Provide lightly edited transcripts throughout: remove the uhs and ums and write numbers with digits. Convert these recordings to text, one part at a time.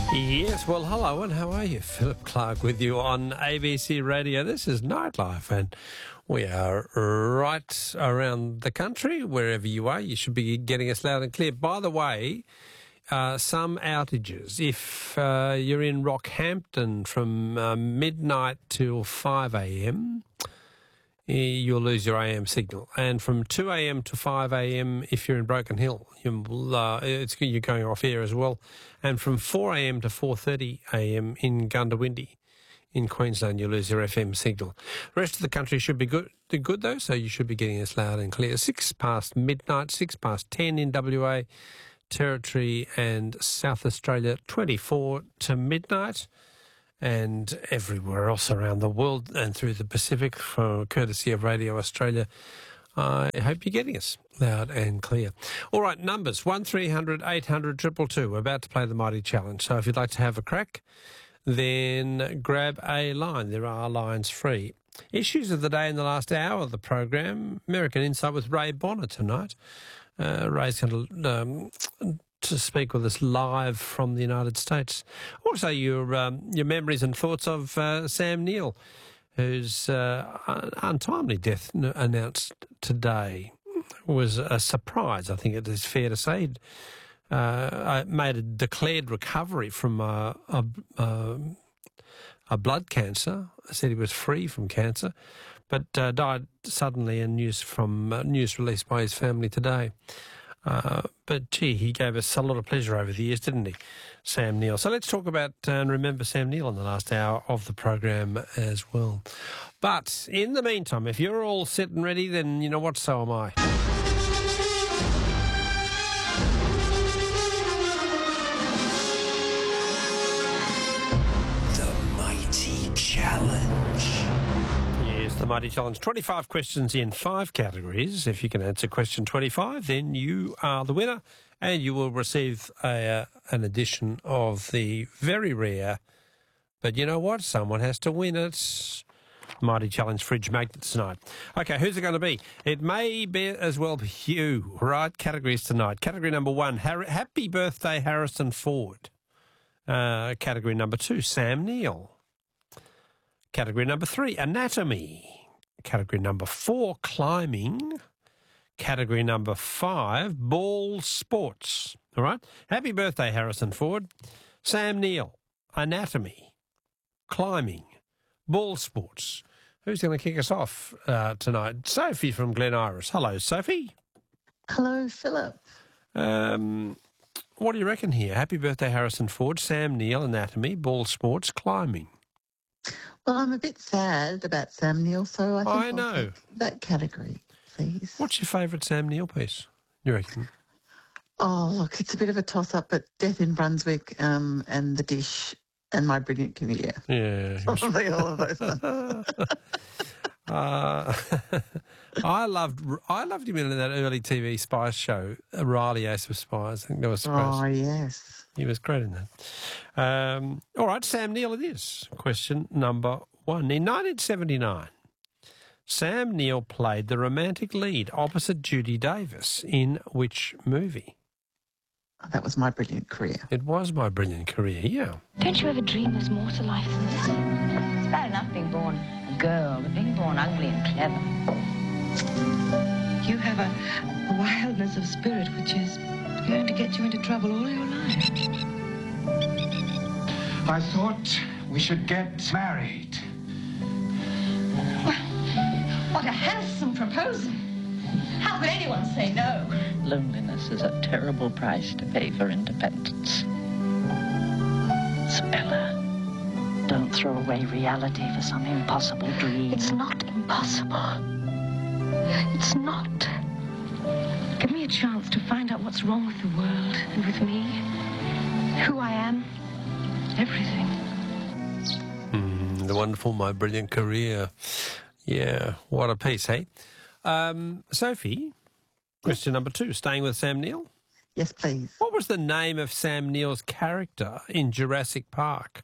Yes, well, hello and how are you? Philip Clark with you on ABC Radio. This is Nightlife and we are right around the country. Wherever you are, you should be getting us loud and clear. By the way, some outages. If you're in Rockhampton from midnight till 5 a.m, you'll lose your AM signal. And from 2 a.m. to 5 a.m, if you're in Broken Hill, you're going off air as well. And from 4 a.m. to 4:30 a.m. in Gundawindi, in Queensland, you'll lose your FM signal. The rest of the country should be good though, so you should be getting us loud and clear. 6 past midnight, 6 past 10 in WA, Territory and South Australia, 24 to midnight. And everywhere else around the world and through the Pacific, for courtesy of Radio Australia. I hope you're getting us loud and clear. All right, numbers, 1300 800 222. We're about to play the Mighty Challenge. So if you'd like to have a crack, then grab a line. There are lines free. Issues of the day in the last hour of the program. American Insight with Ray Bonner tonight. Ray's going to speak with us live from the United States. Also, your memories and thoughts of Sam Neill, whose untimely death announced today was a surprise, I think it is fair to say. Made a declared recovery from a blood cancer. Said he was free from cancer, but died suddenly, and news released by his family today. But, gee, he gave us a lot of pleasure over the years, didn't he, Sam Neill? So let's talk about and remember Sam Neill in the last hour of the program as well. But in the meantime, if you're all set and ready, then you know what, so am I. The Mighty Challenge. The Mighty Challenge. 25 questions in 5 categories. If you can answer question 25, then you are the winner and you will receive an edition of the very rare, but you know what? Someone has to win it. Mighty Challenge fridge magnets tonight. Okay, who's it going to be? It may be as well be you. Right, categories tonight. Category number 1, happy birthday Harrison Ford. Category number 2, Sam Neill. Category number 3, anatomy. Category number 4, climbing. Category number 5, ball sports. All right? Happy birthday, Harrison Ford. Sam Neill, anatomy, climbing, ball sports. Who's going to kick us off tonight? Sophie from Glen Iris. Hello, Sophie. Hello, Philip. What do you reckon here? Happy birthday, Harrison Ford. Sam Neill, anatomy, ball sports, climbing. Well, I'm a bit sad about Sam Neill, so I think I'll take that category, please. What's your favourite Sam Neill piece, you reckon? Oh, look, it's a bit of a toss-up, but Death in Brunswick and The Dish and My Brilliant Career. Yeah. Probably all of those ones. I loved him in that early TV spy show, Riley Ace of Spies. I think that was great. Oh, yes. He was great in that. All right, Sam Neill it is. Question number 1. In 1979, Sam Neill played the romantic lead opposite Judy Davis in which movie? Oh, that was My Brilliant Career. It was My Brilliant Career, yeah. Don't you ever dream there's more to life than this? It's bad enough being born a girl, but being born ugly and clever. You have a wildness of spirit which is going to get you into trouble all your life. I thought we should get married. Well, what a handsome proposal. How could anyone say no? Loneliness is a terrible price to pay for independence. Bella, don't throw away reality for some impossible dream. It's not impossible. It's not. Give me a chance to find out what's wrong with the world and with me. Who I am. Everything. The wonderful My Brilliant Career. Yeah, what a piece, hey? Sophie, question number 2, staying with Sam Neill. Yes, please. What was the name of Sam Neill's character in Jurassic Park?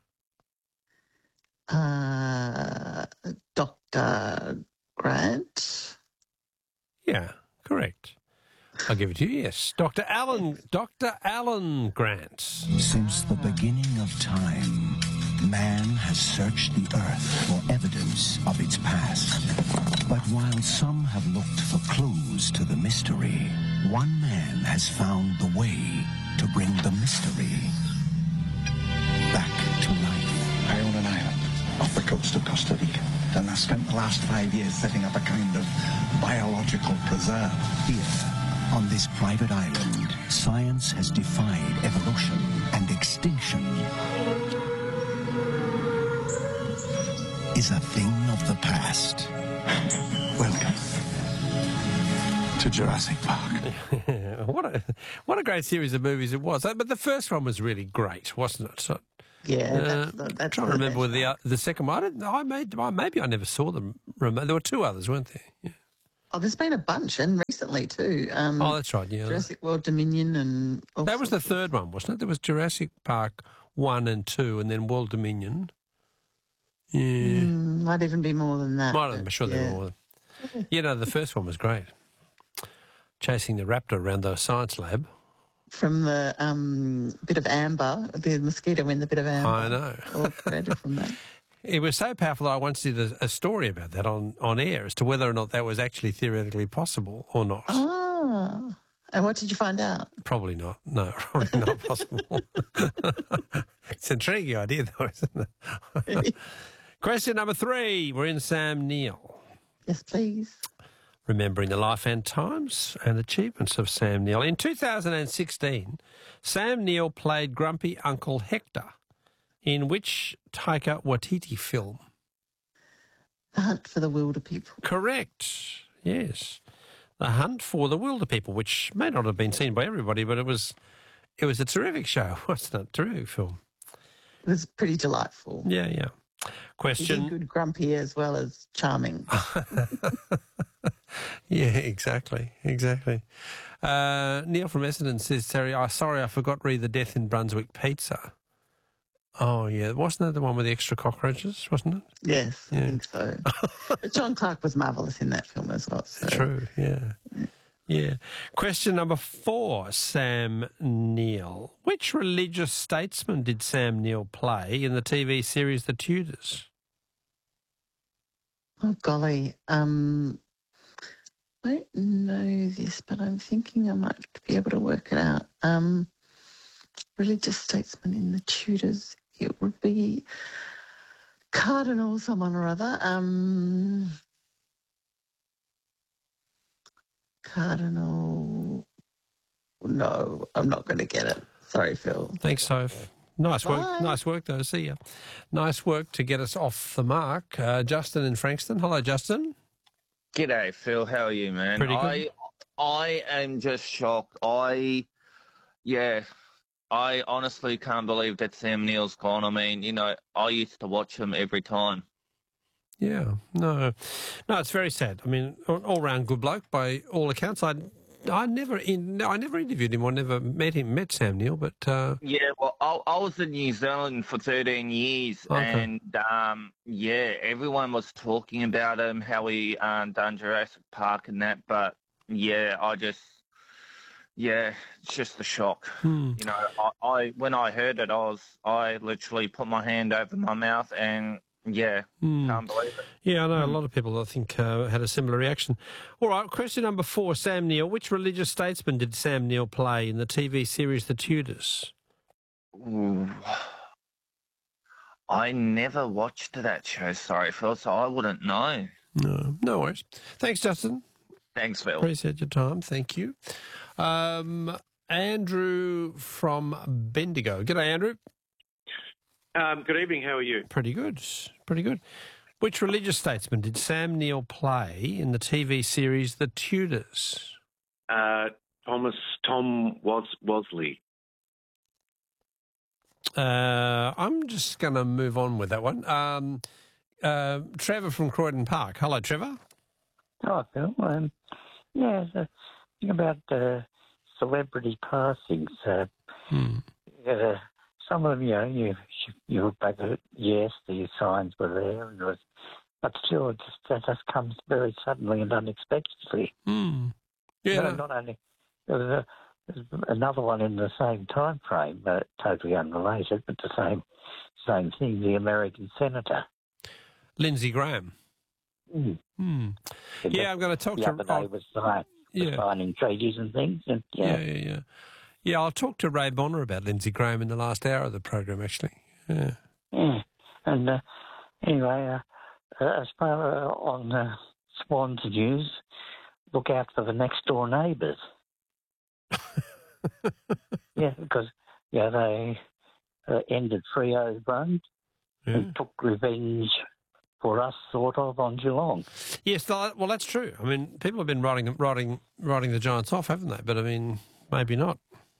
Dr. Grant? Yeah, correct. I'll give it to you, yes. Dr. Alan Grant. Since the beginning of time, man has searched the earth for evidence of its past. But while some have looked for clues to the mystery, one man has found the way to bring the mystery back to life. I own an island off the coast of Costa Rica, and I spent the last 5 years setting up a kind of biological preserve. Here, on this private island, science has defied evolution and extinction is a thing of the past. Welcome to Jurassic Park. What a great series of movies it was. But the first one was really great, wasn't it? So, Yeah, that's trying to remember whether the second one. Maybe I never saw them. There were two others, weren't there? Yeah. Oh, there's been a bunch, and recently too. Oh, that's right. Yeah, Jurassic World Dominion, and that was the third one, wasn't it? There was Jurassic Park 1 and 2, and then World Dominion. Yeah, might even be more than that. I'm sure there were more. You know, the first one was great. Chasing the raptor around the science lab. From the bit of amber, the mosquito in the bit of amber. I know. All created from that. It was so powerful that I once did a story about that on air as to whether or not that was actually theoretically possible or not. Ah. And what did you find out? Probably not. No, probably not possible. It's an intriguing idea, though, isn't it? Question number 3. We're in Sam Neill. Yes, please. Remembering the life and times and achievements of Sam Neill. In 2016, Sam Neill played Grumpy Uncle Hector in which Taika Waititi film? The Hunt for the Wilder People. Correct. Yes. The Hunt for the Wilder People, which may not have been seen by everybody, but it was a terrific show, wasn't it? Terrific film. It was pretty delightful. Yeah, yeah. Question. He did good grumpy as well as charming. Yeah, exactly. Neil from Essendon says, Terry, sorry, I forgot to read The Death in Brunswick Pizza. Oh, yeah. Wasn't that the one with the extra cockroaches, wasn't it? Yes, Yeah. I think so. But John Clark was marvellous in that film as well. So. True, yeah. Yeah. Question number 4, Sam Neill. Which religious statesman did Sam Neill play in the TV series The Tudors? Oh, golly. I don't know this, but I'm thinking I might be able to work it out. Religious statesman in The Tudors. It would be Cardinal someone or other. Cardinal. No, I'm not going to get it. Sorry, Phil. Thanks, Soph. Nice work. Bye. Nice work, though. See ya. Nice work to get us off the mark. Justin in Frankston. Hello, Justin. G'day, Phil. How are you, man? Pretty good. I am just shocked. I honestly can't believe that Sam Neill's gone. I mean, you know, I used to watch him every time. Yeah. No, it's very sad. I mean, all-round good bloke by all accounts. I never interviewed him or never met Sam Neill, but... Yeah, well, I was in New Zealand for 13 years, Okay. and, everyone was talking about him, how he done Jurassic Park and that, but, it's just a shock. You know, I when I heard it, I literally put my hand over my mouth and... can't believe it. Yeah, I know a lot of people, I think, had a similar reaction. All right, question number 4, Sam Neill. Which religious statesman did Sam Neill play in the TV series The Tudors? Ooh. I never watched that show, sorry, Phil, so I wouldn't know. No worries. Thanks, Justin. Thanks, Phil. Appreciate your time. Thank you. Andrew from Bendigo. G'day, Andrew. Good evening. How are you? Pretty good. Which religious statesman did Sam Neill play in the TV series The Tudors? Tom Wosley. I'm just going to move on with that one. Trevor from Croydon Park. Hello, Trevor. Oh, Phil. The thing about celebrity passings. Some of them, you look back at it, yes, the signs were there, but still, that just comes very suddenly and unexpectedly. Yeah. Not only there's another one in the same time frame, totally unrelated, but the same thing, the American senator. Lindsey Graham. Yeah, I'm going to talk the to... other day was signing treaties and things. And, Yeah, I'll talk to Ray Bonner about Lindsey Graham in the last hour of the program, actually. Yeah. And anyway, as far on Swans News, look out for the next door neighbours. Because they ended Freo's run and took revenge for us, sort of, on Geelong. Yes, well, that's true. I mean, people have been writing the Giants off, haven't they? But I mean, maybe not.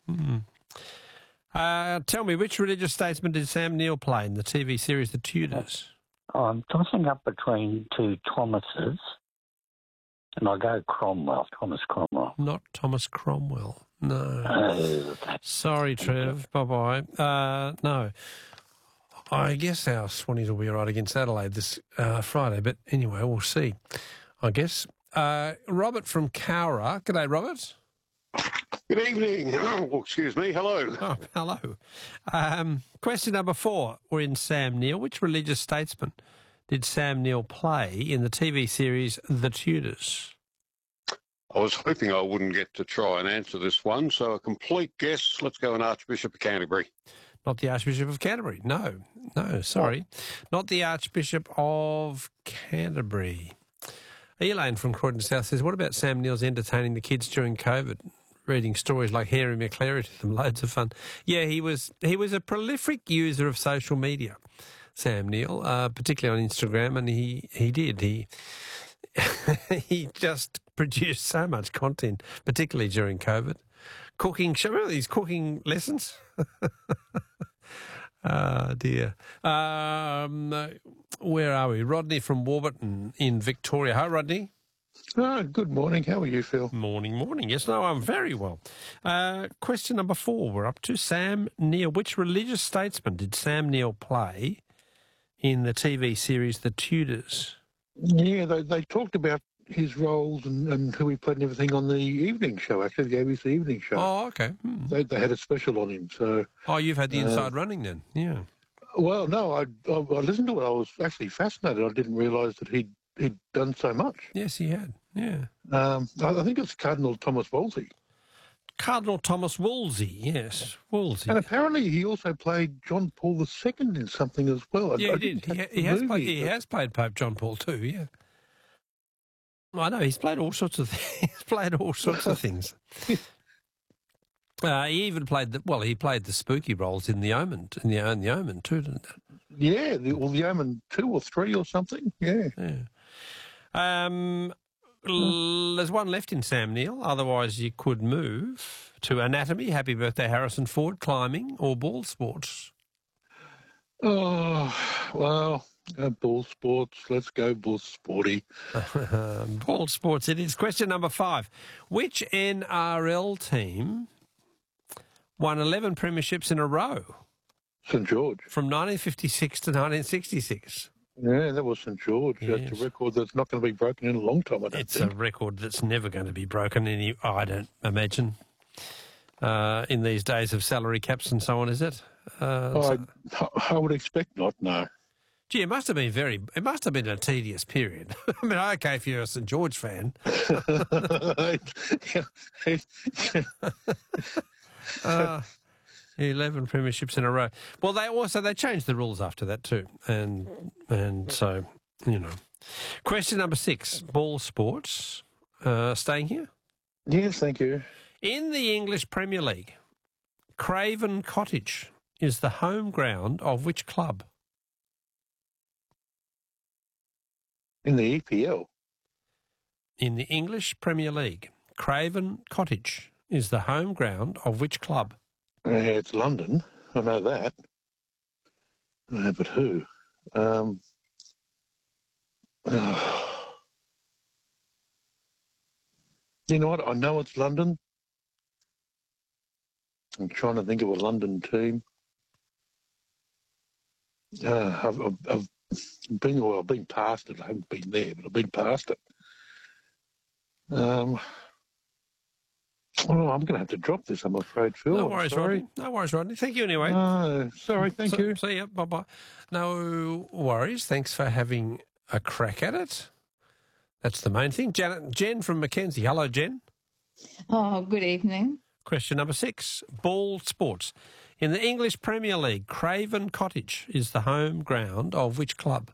Tell me, which religious statesman did Sam Neill play in the TV series The Tudors? I'm tossing up between two Thomases, and I go Cromwell, Thomas Cromwell. Not Thomas Cromwell, no. Sorry, Trev, bye-bye. No. I guess our Swannies will be all right against Adelaide this Friday, but anyway, we'll see, I guess. Robert from Cowra. G'day, Robert. Good evening. Oh, excuse me. Hello. Oh, hello. Question number 4. We're in Sam Neill. Which religious statesman did Sam Neill play in the TV series The Tudors? I was hoping I wouldn't get to try and answer this one, so a complete guess. Let's go an Archbishop of Canterbury. Not the Archbishop of Canterbury. No, sorry. Not the Archbishop of Canterbury. Elaine from Croydon South says, what about Sam Neill's entertaining the kids during COVID? Reading stories like Harry McClary to them, loads of fun. Yeah, he was a prolific user of social media, Sam Neill, particularly on Instagram, and he just produced so much content, particularly during COVID. Cooking, remember these cooking lessons? Dear. Where are we? Rodney from Warburton in Victoria. Hi, Rodney. Good morning. How are you, Phil? Morning. Yes, no, I'm very well. Question number 4. We're up to Sam Neill. Which religious statesman did Sam Neill play in the TV series The Tudors? Yeah, they talked about his roles and who he played and everything on the evening show, actually, the ABC evening show. Oh, okay. They had a special on him. So. Oh, you've had the inside running then, yeah. Well, no, I listened to it. I was actually fascinated. I didn't realise that he'd done so much. Yes, he had, yeah. I think it's Cardinal Thomas Wolsey. Cardinal Thomas Wolsey, yes, Wolsey. And apparently he also played John Paul II in something as well. Yeah, he did. He has played Pope John Paul II, yeah. I know, he's played all sorts of things. He's played all sorts of things. He even played he played the spooky roles in The Omen, in the Omen too, didn't he? Yeah, The Omen 2 or 3 or something, yeah. There's one left in Sam Neill, otherwise you could move to anatomy, happy birthday Harrison Ford, climbing, or ball sports. Oh, well, ball sports, let's go ball sporty. Ball sports it is. Question number 5. Which NRL team won 11 premierships in a row? St George. From 1956 to 1966. Yeah, that was St George. Yes. That's a record that's not going to be broken in a long time, I don't think. It's a record that's never going to be broken, I don't imagine, in these days of salary caps and so on, is it? I would expect not, no. Gee, it must have been a tedious period. I mean, okay, if you're a St George fan. 11 premierships in a row. Well, they changed the rules after that too, and so Question number 6: ball sports. Staying here. Yes, thank you. In the English Premier League, Craven Cottage is the home ground of which club? In the EPL. In the English Premier League, Craven Cottage is the home ground of which club? It's London. I know that. But who? You know what? I know it's London. I'm trying to think of a London team. I've been past it. I haven't been there, but I've been past it. Oh, I'm going to have to drop this, I'm afraid, Phil. No I'm worries, sorry. Rodney. No worries, Rodney. Thank you anyway. Sorry, thank you. See ya. Bye-bye. No worries. Thanks for having a crack at it. That's the main thing. Jen from Mackenzie. Hello, Jen. Oh, good evening. Question number 6. Ball sports. In the English Premier League, Craven Cottage is the home ground of which club?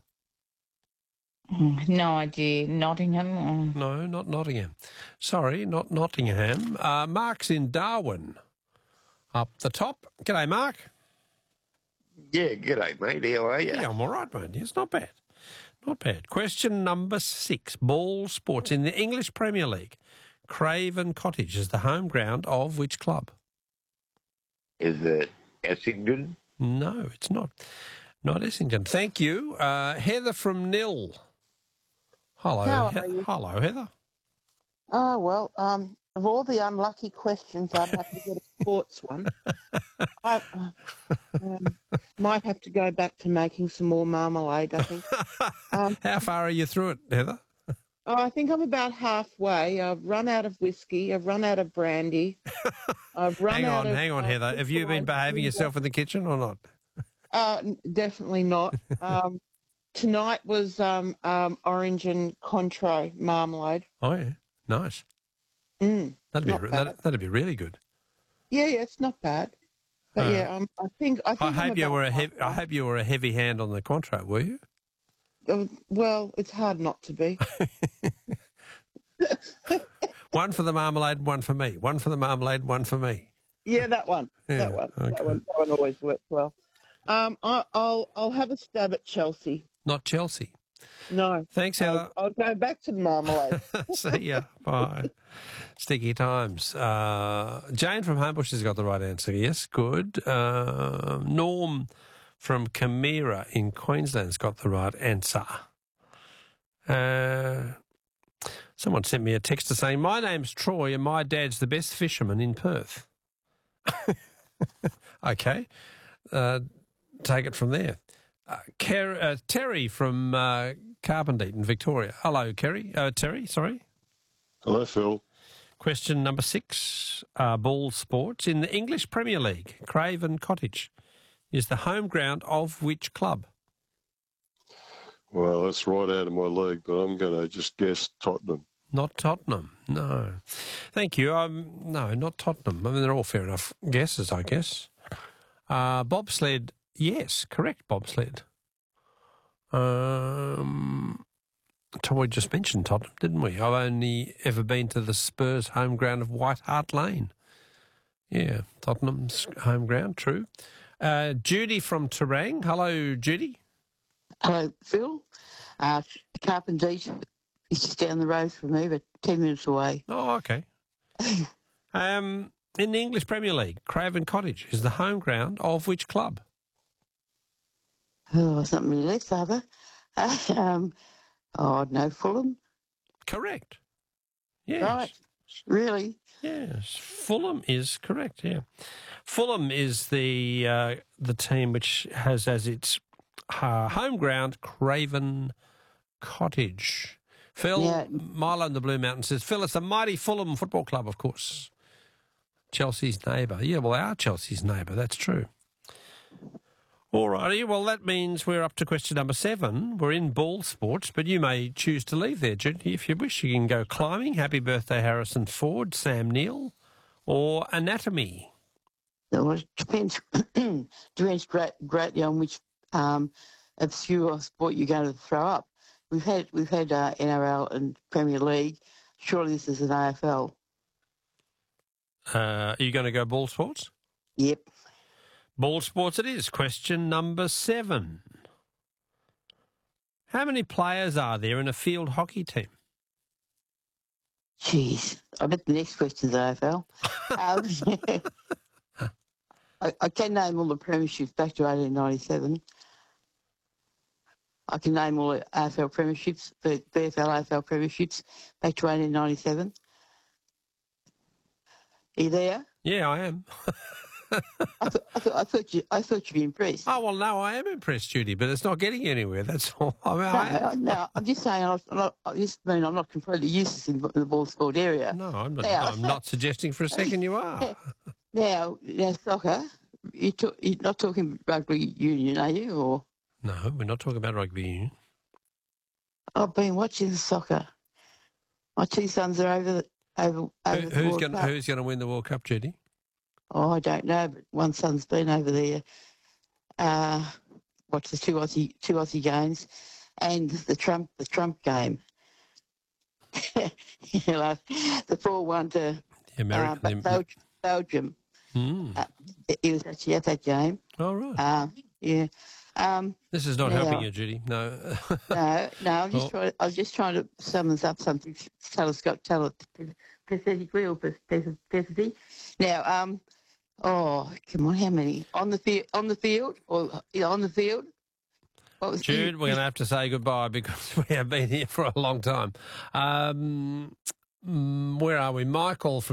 No idea. Nottingham? No, not Nottingham. Sorry, not Nottingham. Mark's in Darwin. Up the top. G'day, Mark. Yeah, g'day, mate. How are you? Yeah, I'm all right, mate. It's not bad. Not bad. Question number 6. Ball sports. In the English Premier League, Craven Cottage is the home ground of which club? Is it Essendon? No, it's not. Not Essendon. Thank you. Heather from Nil. Hello. How are you? Hello, Heather. Oh, well, of all the unlucky questions, I'd have to get a sports one. I might have to go back to making some more marmalade, I think. How far are you through it, Heather? Oh, I think I'm about halfway. I've run out of whiskey. I've run out of brandy. I've run out of... Hang on, Heather. Have you been behaving yourself in the kitchen or not? Definitely not. Tonight was orange and Cointreau marmalade. Oh, yeah. Nice. That'd be really good. Yeah, it's not bad. But I think I hope you were a heavy hand on the Cointreau, were you? Well, it's hard not to be. One for the marmalade, one for me. One for the marmalade, one for me. Yeah, that one. Yeah, that one. okay. That one always works well. I'll have a stab at Chelsea. Not Chelsea. No. Thanks, Heather. I'll go back to the marmalade. See ya. Bye. Sticky times. Jane from Homebush has got the right answer. Yes, good. Norm from Camira in Queensland's got the right answer. Someone sent me a text to saying, my name's Troy and my dad's the best fisherman in Perth. Okay. Take it from there. Terry from Carpendite in Victoria. Hello, Terry, sorry. Hello, Phil. Question number 6, ball sports. In the English Premier League, Craven Cottage is the home ground of which club? Well, that's right out of my league, but I'm going to just guess Tottenham. Not Tottenham, no. Thank you. No, not Tottenham. I mean, they're all fair enough guesses, I guess. Bobsled, yes, correct, bobsled. We just mentioned Tottenham, didn't we? I've only ever been to the Spurs home ground of White Hart Lane. Yeah, Tottenham's home ground, true. Judy from Terang. Hello, Judy. Hello, Phil. Carpendite is just down the road from me, but 10 minutes away. Oh, okay. In the English Premier League, Craven Cottage is the home ground of which club? Oh, it's not really left, are they? No, Fulham. Correct. Yes. Right. Really? Yes, Fulham is correct, yeah. Fulham is the team which has as its home ground Craven Cottage. Phil, Yeah. Milo in the Blue Mountain says, Phil, it's the mighty Fulham Football Club, of course. Chelsea's neighbour. Yeah, well, they are Chelsea's neighbour, that's true. All righty, well, that means we're up to question number 7. We're in ball sports, but you may choose to leave there, Judy, if you wish. You can go climbing, happy birthday Harrison Ford, Sam Neill, or anatomy. Well, it depends greatly on which obscure sport you're going to throw up. We've had NRL and Premier League. Surely this is an AFL. Are you going to go ball sports? Yep. Ball sports it is. Question number 7. How many players are there in a field hockey team? Jeez, I bet the next question's AFL. I can name all the premierships back to 1897. I can name all the AFL premierships, the BFL AFL premierships back to 1897. Are you there? Yeah, I am. I thought you'd be impressed. Oh, well, no, I am impressed, Judy, but it's not getting anywhere. That's all. No, I'm just saying. I'm not completely useless in the ball sport area. No, I'm not suggesting for a second you are. Now, soccer. You're not talking rugby union, are you? Or no, we're not talking about rugby union. I've been watching soccer. My two sons are over the World Cup. Who's going to win the World Cup, Judy? Oh, I don't know, but one son's been over there. Watch the two Aussie games, and the Trump game. You know, the 4-1 to Belgium. He was actually at that game. Oh, right. Yeah. This is not helping you, Judy. No. No. I was just trying to summons up something. Pathetically or pathetically. Now, oh, come on, how many on the field? On the field? Jude, we're going to have to say goodbye because we have been here for a long time. Where are we? Michael from